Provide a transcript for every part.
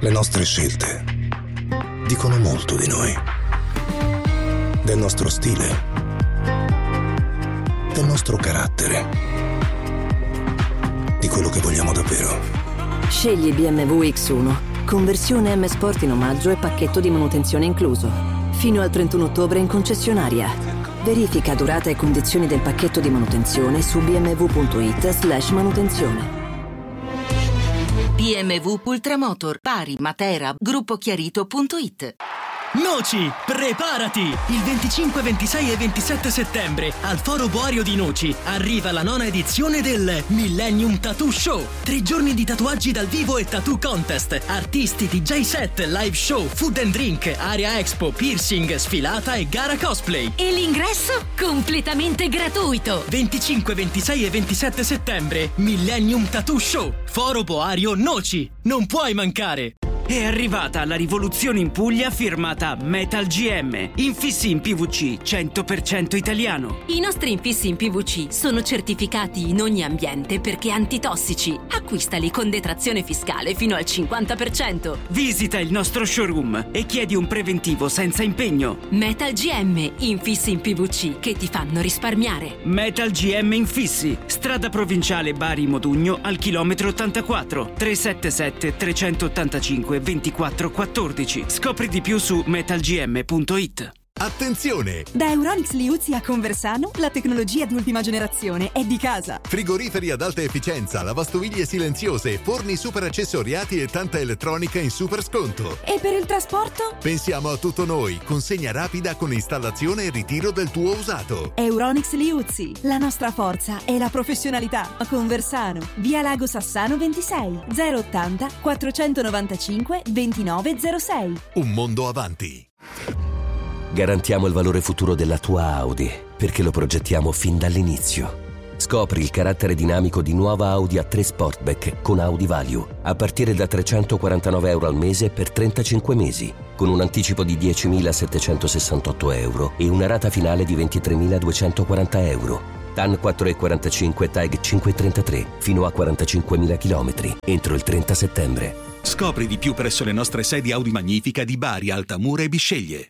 Le nostre scelte dicono molto di noi. Del nostro stile. Del nostro carattere. Di quello che vogliamo davvero. Scegli BMW X1. Conversione M Sport in omaggio e pacchetto di manutenzione incluso. Fino al 31 ottobre in concessionaria. Verifica durata e condizioni del pacchetto di manutenzione su bmw.it/manutenzione. BMW Ultramotor, Bari, Matera, gruppochiarito.it. Noci, preparati! Il 25, 26 e 27 settembre al Foro Boario di Noci arriva la 9ª edizione del Millennium Tattoo Show. 3 giorni di tatuaggi dal vivo e tattoo contest, artisti, DJ set, live show, food and drink, area expo, piercing, sfilata e gara cosplay. E l'ingresso completamente gratuito. 25, 26 e 27 settembre, Millennium Tattoo Show. Foro Boario Noci. Non puoi mancare! È arrivata la rivoluzione in Puglia firmata Metal GM. Infissi in PVC 100% italiano. I nostri infissi in PVC sono certificati in ogni ambiente perché antitossici. Acquistali con detrazione fiscale fino al 50%. Visita il nostro showroom e chiedi un preventivo senza impegno. Metal GM, infissi in PVC che ti fanno risparmiare. Metal GM Infissi, strada provinciale Bari Modugno al chilometro 84, 377 385 2414. Scopri di più su metalgm.it. Attenzione! Da Euronics Liuzzi a Conversano, la tecnologia di ultima generazione è di casa. Frigoriferi ad alta efficienza, lavastoviglie silenziose, forni super accessoriati e tanta elettronica in super sconto. E per il trasporto? Pensiamo a tutto noi, consegna rapida con installazione e ritiro del tuo usato. Euronics Liuzzi, la nostra forza è la professionalità. A Conversano, via Lago Sassano 26, 080 495 2906. Un mondo avanti. Garantiamo il valore futuro della tua Audi, perché lo progettiamo fin dall'inizio. Scopri il carattere dinamico di nuova Audi A3 Sportback con Audi Value, a partire da €349 al mese per 35 mesi, con un anticipo di €10.768 e una rata finale di €23.240. TAN 4,45 TAG 5,33, fino a 45.000 km, entro il 30 settembre. Scopri di più presso le nostre sedi Audi Magnifica di Bari, Altamura e Bisceglie.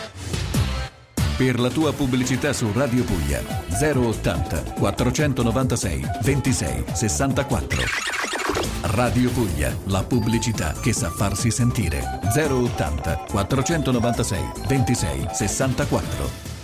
Per la tua pubblicità su Radio Puglia 080 496 26 64. Radio Puglia, la pubblicità che sa farsi sentire. 080 496 26 64.